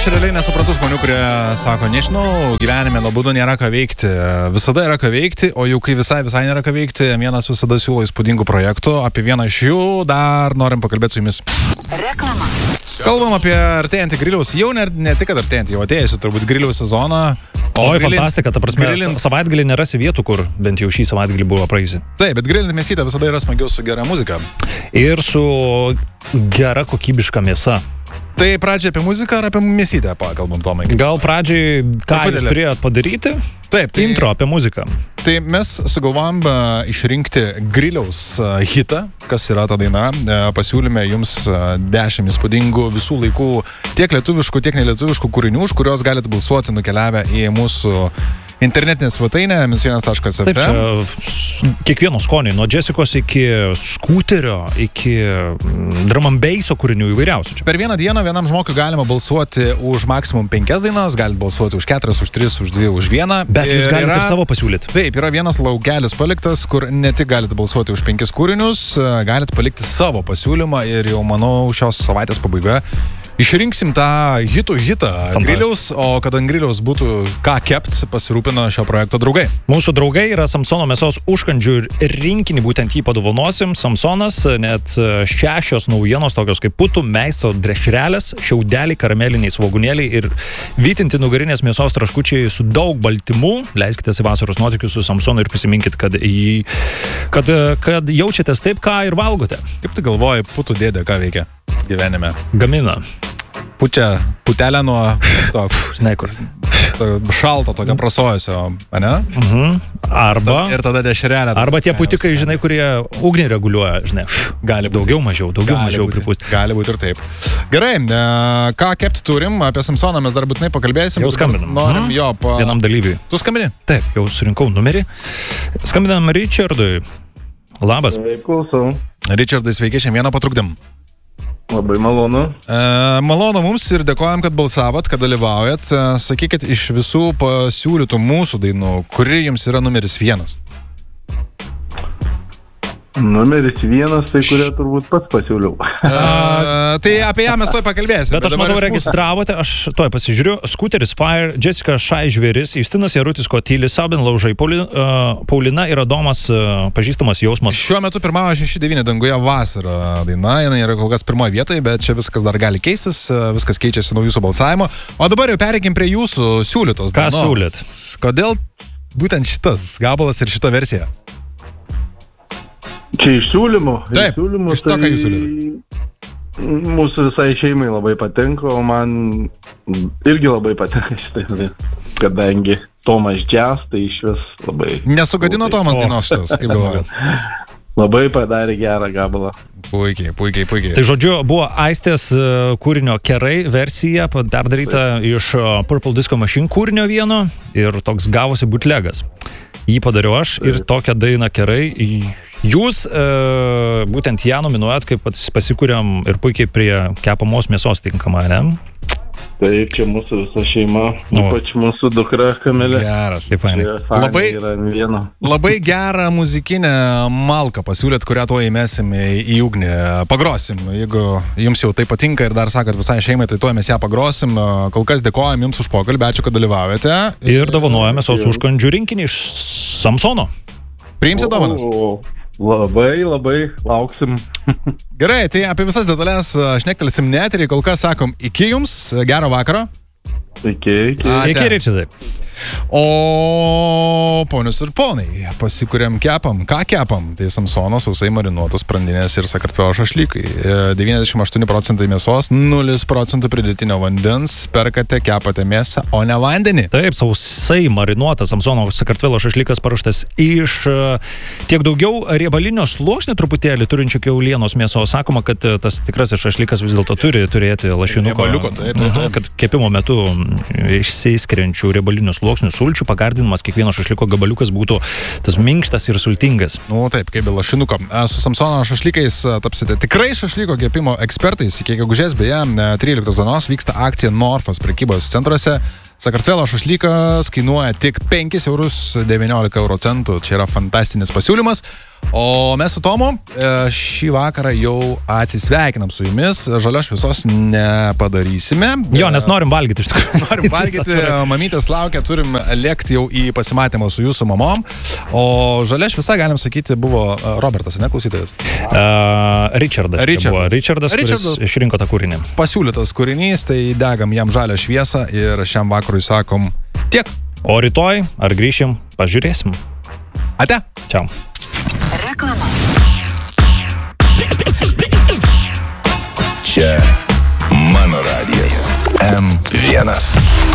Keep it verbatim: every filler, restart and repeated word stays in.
aš realiai nesuprantu žmonių, kurie sako, nežinau, gyvenime nuobodu nėra ką veikti. Visada yra ką veikti, o jau kai visai visai nėra ką veikti, vienas visada siūlo įspūdingų projektų. Apie vieną iš jų dar norim pakalbėti su jumis. Reklama. Kalbam apie artėjantį griliaus, jau ne, ne tik kad artėjantį, jau atėjusi turbūt griliaus sezoną. Oi, grilint, fantastika, ta prasme, grilint... savaitgalį nerasi vietų, kur bent jau šį savaitgalį buvo praėjusi. Taip, bet grilint mėsytę visada yra smagiau su gera muzika. Ir su gera kokybiška mėsa. Tai pradžiai apie muziką ar apie mėsytę pakalbam, Tomai? Gal pradžiai, ką Taip, jūs turėjot padaryti? Taip, tai... Intro apie muziką. Tai mes sugalvojom uh, išrinkti griliaus uh, hitą, kas yra ta daina. Uh, pasiūlyme jums uh, dešimt įspūdingų visų laikų tiek lietuviškų, tiek nelietuviškų kūrinių, už kuriuos galite balsuoti nukeliavę į mūsų internetinę svetainę minus vienas taškas ef em. Taip, čia kiekvieno skoniai, nuo Jessicos iki skuterio, iki drum and basso kūrinių įvairiausių. Čia. Per vieną dieną vienam žmogui galima balsuoti už maksimum penkias dainas, galite balsuoti už keturias, už tris, už dvi, už vieną. Bet jūs galite yra... ir savo pasiūlyti. Taip, yra vienas laukelis paliktas, kur ne tik galite balsuoti už penkis kūrinius, galite palikti savo pasiūlymą ir jau, manau, šios savaitės pabaigoje išrinksim tą hitų hitą griliaus, o kad ant griliaus būtų ką kept, pasirūpino šio projekto draugai. Mūsų draugai yra Samsono mėsos užkandžių ir rinkinį, būtent jį padovanosim. Samsonas, net šešios naujienos, tokios kaip putų, meisto drešrelės, šiaudeliai, karameliniai svogūnėliai ir vytinti nugarinės mėsos traškučiai su daug baltymų. Leiskite į vasaros nuotykius su Samsonu ir prisiminkit, kad, jį, kad, kad jaučiatės taip, ką ir valgote. Kaip tu galvoji, putų dėdė ką veikia gyvenime? Gamina. Pučia, putelę nuo to, žinai, kur šalto, tokio prasojusio, ne? Mhm. Arba... Ir tada dešrelė. Arba tie putikai, žinai, kurie ugnį reguliuoja, žinai. Gali būti. Daugiau mažiau, daugiau gali mažiau būti, pripūsti. Gali būti ir taip. Gerai, e, ką kept turim, apie Samsoną mes dar būtinai pakalbėsim. Jau skambinam. Norim jo pa... Vienam dalyviui. Tu skambini? Taip, jau surinkau numerį. Skambinam Richardui. Labas. Taip, klausau. Richardai, sveiki, šiandieną patrukdėm. Labai malonu. E, malonu mums ir dėkojam, kad balsavot, kad dalyvaujat. E, sakykit, iš visų pasiūlytų mūsų dainų, kuri jums yra numeris vienas? Numeris vienas, tai kurią turbūt pats pasiūliau. A, tai apie ją mes toj pakalbėsim. Bet aš matau, registravote, aš toj pasižiūriu. Skuteris Fire, Jessica Šai Žvėris, Justinas Jarutis Kotylis, Sabin Laužai, Paulina, uh, Paulina ir Adomas, uh, pažįstamas jausmas. Šiuo metu pirmavo šeši devyni danguje vasara daina, jinai yra kol kas pirmoje vietoje, bet čia viskas dar gali keistis, viskas keičiasi nuo jūsų balsavimo. O dabar jau pereikim prie jūsų siūlytos Ką dainos. siūlyt? Kodėl būtent šitas gabalas ir šita versija? Čia iš siūlymų. Taip, iš siūlymų, iš to, ką jūs siūlėte. Mūsų visai šeimai labai patinka, o man irgi labai patinka šitai, kadangi Tomas Jazz, tai iš vis labai... Nesugadino Tomas dainos šitas, kaip galvojat? Labai padarė gerą gabalą. Puikiai, puikiai, puikiai. Tai žodžiu, buvo Aistės kūrinio Kerai versija, perdaryta iš Purple Disco Machine kūrinio vieno ir toks gavosi bootlegas. Jį padariau aš ir tokią dainą Kerai. Jūs e, būtent ją nominuojat, kaip pasikūrėm ir puikiai prie kepamos mėsos tinkama, ne? Taip, čia mūsų visa šeima, ypač mūsų dukra Kamilė. Geras, taip, labai, vieno. labai gerą muzikinę malką pasiūlėt, kurią tuo įmesim į, į ugnį. Pagrosim, jeigu jums jau tai patinka ir dar sakot visai šeimai, tai tuo mes ją pagrosim. Kol kas dėkojam jums už pokalbį, ačiū, kad dalyvaujate. Ir dovanojame mėsos užkandžių rinkinį iš Samsono. Priimsi dovanas? O, labai, labai lauksim. Gerai, tai apie visas detalės šnektelsim net ir kol kas sakom iki jums, gero vakaro. Iki, iki. Iki, Richardai. O ponius ir ponai, pasikuriam kepam. Ką kepam? Tai Samsono sausai marinuotos sprandinės ir Sakartvelo šašlykai. devyniasdešimt aštuoni procentai mėsos, nulis procentų pridėtinio vandens. Perkate, kepate mėsą, o ne vandenį. Taip, sausai marinuotas Samsono Sakartvelo šašlykas paruoštas iš tiek daugiau riebalinio sluoksnio truputėlį turinčių kiaulienos mėsos. Sakoma, kad tas tikrasis šašlykas vis dėlto turi turėti lašinuko. Riebaliuko, taip, taip, taip. Kad kepimo metu išsiskiriančių riebalinių sluoksnių sulčių pagardinimas kiekvieno šašlyko gabaliukas būtų tas minkštas ir sultingas. Nu taip, kaip be lašinuko. Su Samsono šašlykais tapsite tikrai šašlyko kepimo ekspertais. Iki gegužės beje tryliktos dienos vyksta akcija Norfos prekybos centruose. Sakartvelo šašlykas kainuoja tik penkis eurus devyniolika euro centų. Čia yra fantastinis pasiūlymas. O mes su Tomu šį vakarą jau atsisveikinam su jumis. Žalios šviesos nepadarysime. Jo, nes norim valgyti iš tikrųjų. Norim valgyti, mamytės laukia, turim lėkti jau į pasimatymą su jūsų mamom. O žalia šviesa, galim sakyti, buvo Robertas, ne klausytojas? Uh, Richardas. Richardas. Richardas, Richardas, kuris išrinko tą kūrinį. Pasiūlytas kūrinys, tai degam jam žalią šviesą ir šiam vakarui sakom tiek. O rytoj, ar grįšim, pažiūrėsim. Ate. Čiau. Reklama. Čia mano radijas M vienas.